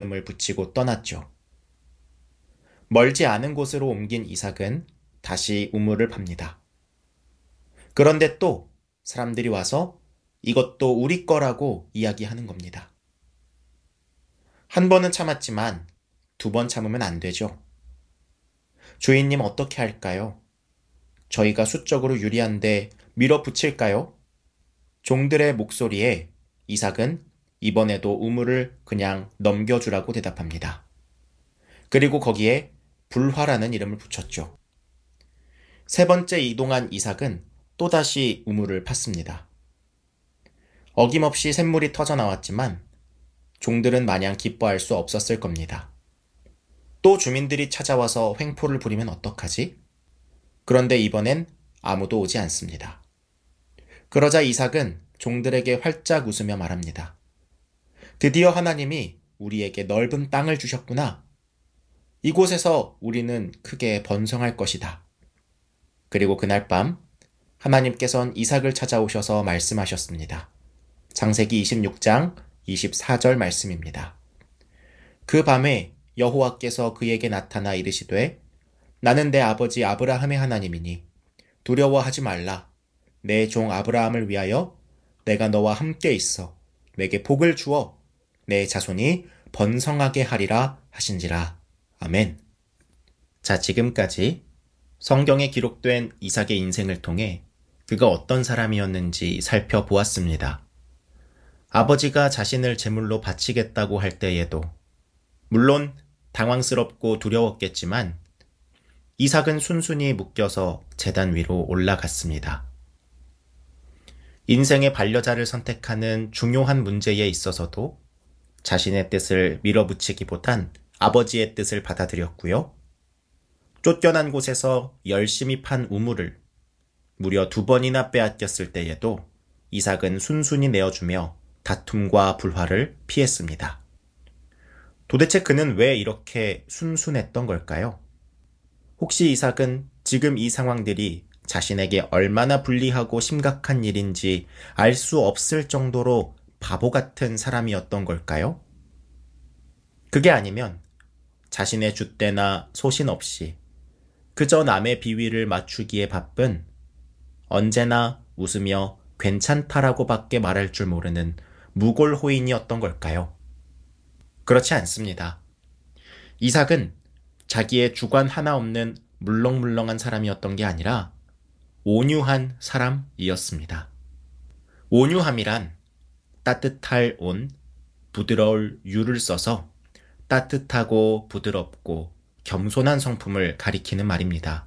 이름을 붙이고 떠났죠. 멀지 않은 곳으로 옮긴 이삭은 다시 우물을 팝니다. 그런데 또 사람들이 와서 이것도 우리 거라고 이야기하는 겁니다. 한 번은 참았지만 두 번 참으면 안 되죠. 주인님 어떻게 할까요? 저희가 수적으로 유리한데 밀어붙일까요? 종들의 목소리에 이삭은 이번에도 우물을 그냥 넘겨주라고 대답합니다. 그리고 거기에 불화라는 이름을 붙였죠. 세 번째 이동한 이삭은 또다시 우물을 팠습니다. 어김없이 샘물이 터져 나왔지만 종들은 마냥 기뻐할 수 없었을 겁니다. 또 주민들이 찾아와서 횡포를 부리면 어떡하지? 그런데 이번엔 아무도 오지 않습니다. 그러자 이삭은 종들에게 활짝 웃으며 말합니다. 드디어 하나님이 우리에게 넓은 땅을 주셨구나. 이곳에서 우리는 크게 번성할 것이다. 그리고 그날 밤 하나님께서는 이삭을 찾아오셔서 말씀하셨습니다. 창세기 26장 24절 말씀입니다. 그 밤에 여호와께서 그에게 나타나 이르시되 나는 내 아버지 아브라함의 하나님이니 두려워하지 말라. 내 종 아브라함을 위하여 내가 너와 함께 있어 내게 복을 주어 내 자손이 번성하게 하리라 하신지라. 아멘. 자, 지금까지 성경에 기록된 이삭의 인생을 통해 그가 어떤 사람이었는지 살펴보았습니다. 아버지가 자신을 제물로 바치겠다고 할 때에도 물론 당황스럽고 두려웠겠지만 이삭은 순순히 묶여서 제단 위로 올라갔습니다. 인생의 반려자를 선택하는 중요한 문제에 있어서도 자신의 뜻을 밀어붙이기보단 아버지의 뜻을 받아들였고요. 쫓겨난 곳에서 열심히 판 우물을 무려 2번이나 빼앗겼을 때에도 이삭은 순순히 내어주며 다툼과 불화를 피했습니다. 도대체 그는 왜 이렇게 순순했던 걸까요? 혹시 이삭은 지금 이 상황들이 자신에게 얼마나 불리하고 심각한 일인지 알 수 없을 정도로 바보 같은 사람이었던 걸까요? 그게 아니면 자신의 줏대나 소신 없이 그저 남의 비위를 맞추기에 바쁜 언제나 웃으며 괜찮다라고밖에 말할 줄 모르는 무골호인이었던 걸까요? 그렇지 않습니다. 이삭은 자기의 주관 하나 없는 물렁물렁한 사람이었던 게 아니라 온유한 사람이었습니다. 온유함이란 따뜻할 온, 부드러울 유를 써서 따뜻하고 부드럽고 겸손한 성품을 가리키는 말입니다.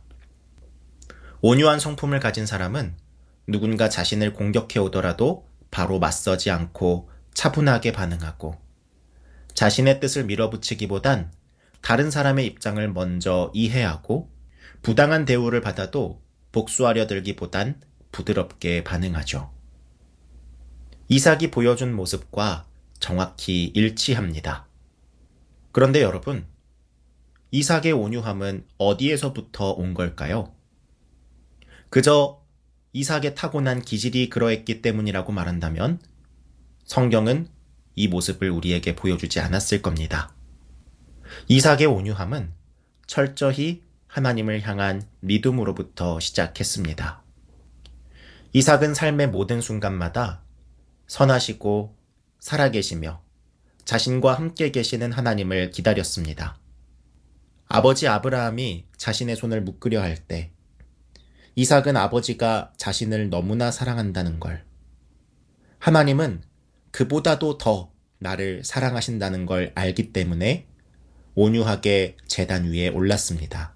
온유한 성품을 가진 사람은 누군가 자신을 공격해 오더라도 바로 맞서지 않고 차분하게 반응하고 자신의 뜻을 밀어붙이기보단 다른 사람의 입장을 먼저 이해하고 부당한 대우를 받아도 복수하려 들기보단 부드럽게 반응하죠. 이삭이 보여준 모습과 정확히 일치합니다. 그런데 여러분, 이삭의 온유함은 어디에서부터 온 걸까요? 그저 이삭의 타고난 기질이 그러했기 때문이라고 말한다면 성경은 이 모습을 우리에게 보여주지 않았을 겁니다. 이삭의 온유함은 철저히 하나님을 향한 믿음으로부터 시작했습니다. 이삭은 삶의 모든 순간마다 선하시고 살아계시며 자신과 함께 계시는 하나님을 기다렸습니다. 아버지 아브라함이 자신의 손을 묶으려 할 때 이삭은 아버지가 자신을 너무나 사랑한다는 걸, 하나님은 그보다도 더 나를 사랑하신다는 걸 알기 때문에 온유하게 제단 위에 올랐습니다.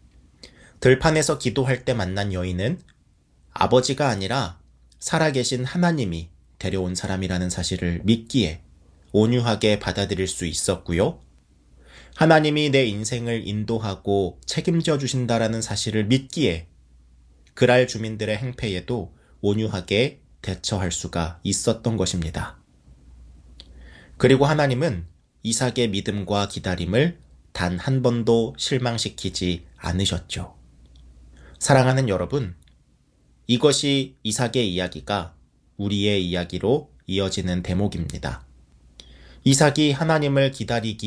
들판에서 기도할 때 만난 여인은 아버지가 아니라 살아계신 하나님이 데려온 사람이라는 사실을 믿기에 온유하게 받아들일 수 있었고요. 하나님이 내 인생을 인도하고 책임져 주신다라는 사실을 믿기에 그랄 주민들의 행패에도 온유하게 대처할 수가 있었던 것입니다. 그리고 하나님은 이삭의 믿음과 기다림을 단 한 번도 실망시키지 않으셨죠. 사랑하는 여러분, 이것이 이삭의 이야기가 우리의 이야기로 이어지는 대목입니다. 이삭이 하나님을 기다리기